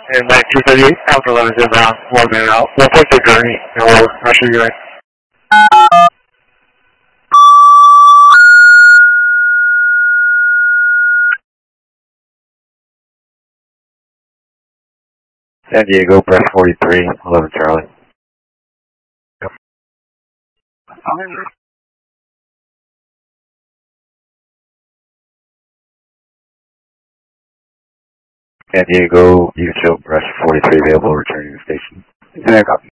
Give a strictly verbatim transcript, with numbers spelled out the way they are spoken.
And nine two thirty-eight, Alpha eleven is inbound, one man out, one point six Gurney, and we'll rush you right. San Diego, press forty-three, eleven Charlie. Yep. San Diego, you can show press forty-three available returning to the station. Yeah, copy.